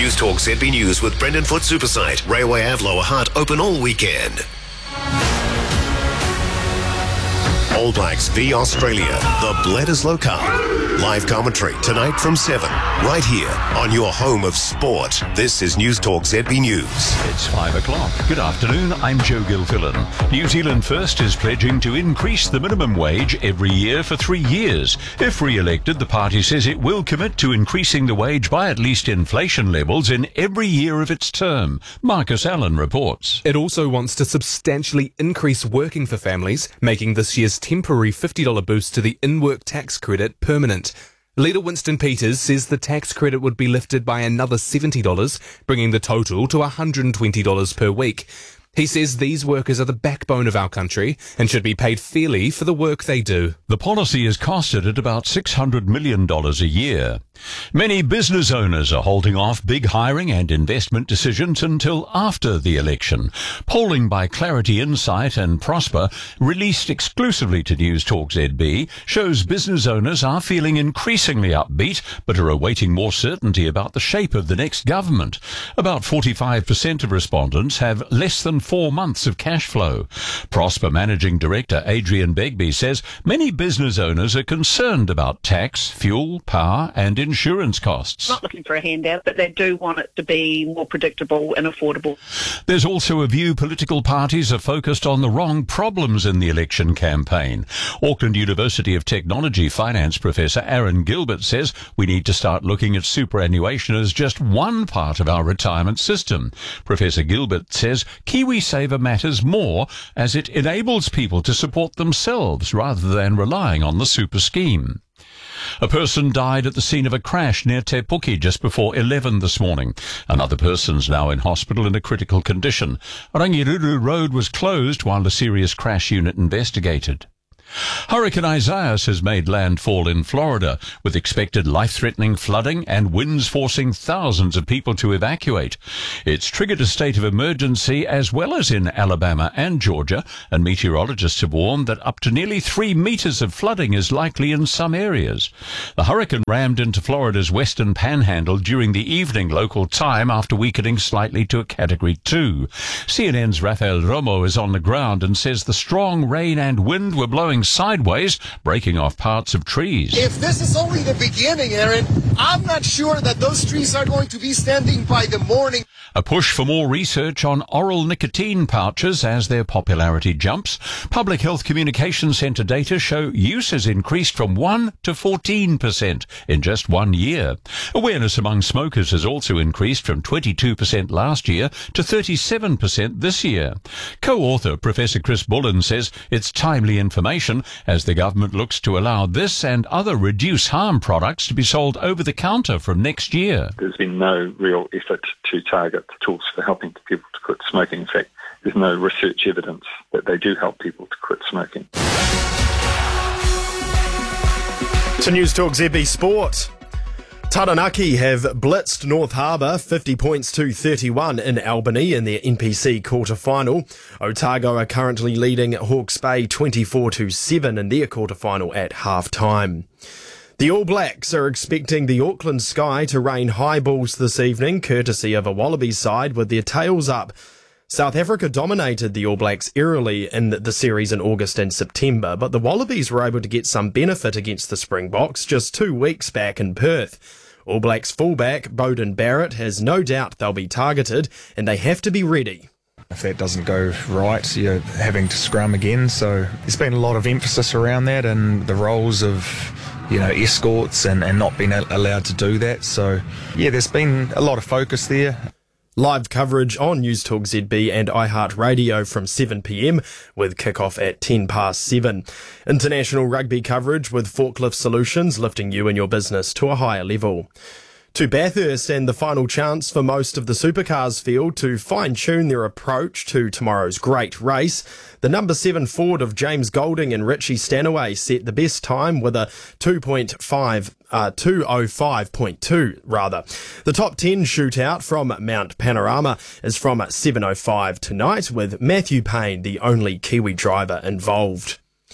News Talk ZB News with Brendan Foot Supersite. Railway Ave Lower Hutt open all weekend. All Blacks v Australia, the Bledisloe Cup. Live commentary tonight from 7, right here on your home of sport. This is News Talk ZB News. It's 5 o'clock. Good afternoon, I'm Joe Gilfillan. New Zealand First is pledging to increase the minimum wage every year for 3 years. If re-elected, the party says it will commit to increasing the wage by at least inflation levels in every year of its term. Marcus Allen reports. It also wants to substantially increase working for families, making this year's temporary $50 boost to the in-work tax credit permanent. Leader Winston Peters says the tax credit would be lifted by another $70, bringing the total to $120 per week. He says these workers are the backbone of our country and should be paid fairly for the work they do. The policy is costed at about $600 million a year. Many business owners are holding off big hiring and investment decisions until after the election. Polling by Clarity Insight and Prosper, released exclusively to News Talk ZB, shows business owners are feeling increasingly upbeat but are awaiting more certainty about the shape of the next government. About 45% of respondents have less than 4 months of cash flow. Prosper Managing Director Adrian Begbie says many business owners are concerned about tax, fuel, power and insurance costs. Not looking for a handout, but they do want it to be more predictable and affordable. There's also a view political parties are focused on the wrong problems in the election campaign. Auckland University of Technology finance professor Aaron Gilbert says we need to start looking at superannuation as just one part of our retirement system. Professor Gilbert says KiwiSaver matters more as it enables people to support themselves rather than relying on the super scheme. A person died at the scene of a crash near Te Puke just before 11 this morning. Another person's now in hospital in a critical condition. Rangiruru Road was closed while the serious crash unit investigated. Hurricane Isaias has made landfall in Florida, with expected life-threatening flooding and winds forcing thousands of people to evacuate. It's triggered a state of emergency as well as in Alabama and Georgia, and meteorologists have warned that up to nearly 3 meters of flooding is likely in some areas. The hurricane rammed into Florida's western panhandle during the evening local time after weakening slightly to a Category 2. CNN's Rafael Romo is on the ground and says the strong rain and wind were blowing sideways, breaking off parts of trees. If this is only the beginning, Aaron, I'm not sure that those trees are going to be standing by the morning. A push for more research on oral nicotine pouches as their popularity jumps. Public Health Communications Centre data show use has increased from 1 to 14% in just 1 year. Awareness among smokers has also increased from 22% last year to 37% this year. Co-author Professor Chris Bullen says it's timely information as the government looks to allow this and other reduce-harm products to be sold over-the-counter from next year. There's been no real effort to target tools for helping people to quit smoking. In fact, there's no research evidence that they do help people to quit smoking. To News Talk ZB Sport. Taranaki have blitzed North Harbour 50 points to 31 in Albany in their NPC quarter-final. Otago are currently leading Hawke's Bay 24-7 in their quarter-final at half-time. The All Blacks are expecting the Auckland sky to rain high balls this evening, courtesy of a Wallabies side with their tails up. South Africa dominated the All Blacks eerily in the series in August and September, but the Wallabies were able to get some benefit against the Springboks just 2 weeks back in Perth. All Blacks fullback Beauden Barrett has no doubt they'll be targeted and they have to be ready. If that doesn't go right, you're having to scrum again, so there's been a lot of emphasis around that and the roles of escorts and not being allowed to do that. So, yeah, there's been a lot of focus there. Live coverage on News Talk ZB and iHeartRadio from 7pm with kick-off at 7:10. International rugby coverage with Forklift Solutions lifting you and your business to a higher level. To Bathurst and the final chance for most of the supercars field to fine-tune their approach to tomorrow's great race. The number 7 Ford of James Golding and Richie Stanaway set the best time with a 2:05.2 rather. The top 10 shootout from Mount Panorama is from 7:05 tonight with Matthew Payne the only Kiwi driver involved.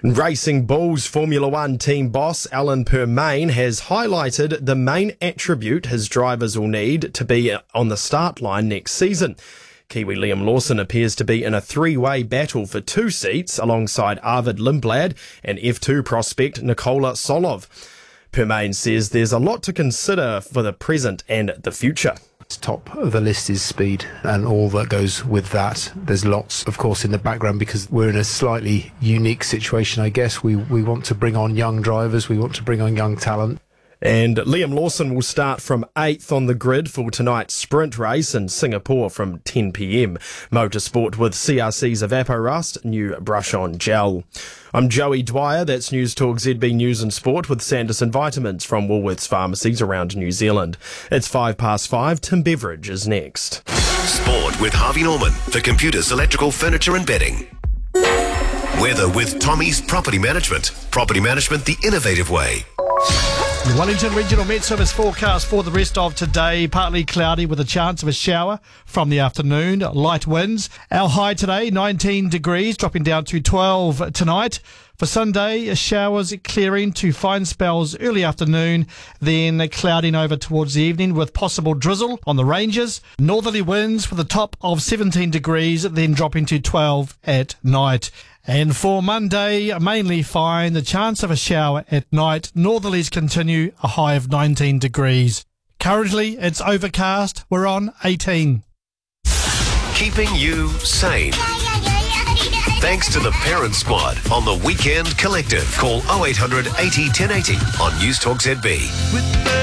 Racing Bulls Formula One team boss Alan Permain has highlighted the main attribute his drivers will need to be on the start line next season. Kiwi Liam Lawson appears to be in a three-way battle for 2 seats alongside Arvid Lindblad and F2 prospect Nikola Solov. Permain says there's a lot to consider for the present and the future. Top of the list is speed and all that goes with that. There's lots, of course, in the background because we're in a slightly unique situation, I guess. We want to bring on young drivers, we want to bring on young talent. And Liam Lawson will start from 8th on the grid for tonight's sprint race in Singapore from 10 p.m. Motorsport with CRC's Evaporust, new brush-on gel. I'm Joey Dwyer, that's News Talk ZB News and Sport with Sanderson Vitamins from Woolworths pharmacies around New Zealand. It's 5:05, Tim Beveridge is next. Sport with Harvey Norman for computers, electrical, furniture and bedding. Weather with Tommy's Property Management. Property management the innovative way. The Wellington Regional Met Service forecast for the rest of today, partly cloudy with a chance of a shower from the afternoon, light winds. Our high today, 19 degrees, dropping down to 12 tonight. For Sunday, showers clearing to fine spells early afternoon, then clouding over towards the evening with possible drizzle on the ranges. Northerly winds with a top of 17 degrees, then dropping to 12 at night. And for Monday, mainly fine, the chance of a shower at night. Northerlies continue, a high of 19 degrees. Currently, it's overcast. We're on 18. Keeping you sane. Thanks to the Parent Squad on the Weekend Collective. Call 0800 80 1080 on News Talk ZB.